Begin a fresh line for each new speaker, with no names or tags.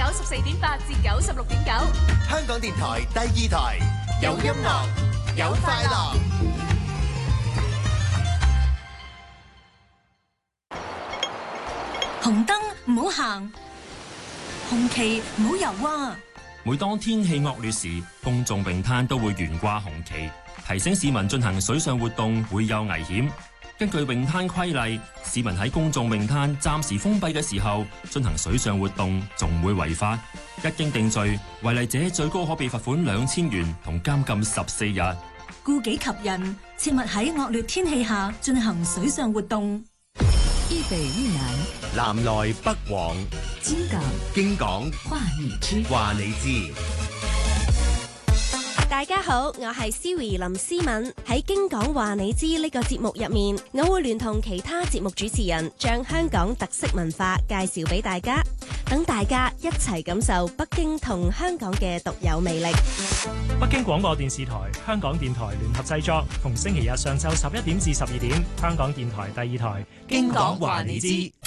94.8至96.9，
香港電台第二台，有音樂，有快樂。
紅燈唔好行，紅旗唔好游啊！
每當天氣惡劣時，公眾泳灘都會懸掛紅旗，提醒市民進行水上活動會有危險。根據泳灘規例，市民喺公眾泳灘暫時封閉嘅時候進行水上活動，仲會違法。一經定罪，違例者最高可被罰款2000元同監禁14日。
顧己及人，切勿喺惡劣天氣下進行水上活動。
一北一南，
南來北往，京港
話你知。
大家好，我係 Siri 林思敏。喺京港話你知呢個節目入面，我會聯同其他節目主持人，將香港特色文化介紹俾大家，等大家一齊感受北京同香港嘅獨有魅力。
北京廣播電視台、香港電台聯合製作，逢星期日上晝11點至12點，香港電台第二台。
京港話你知。